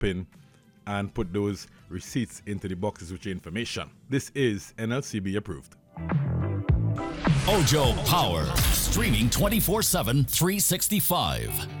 PIN and put those receipts into the boxes with your information. This is NLCB approved. Ojo Power, streaming 24/7, 365.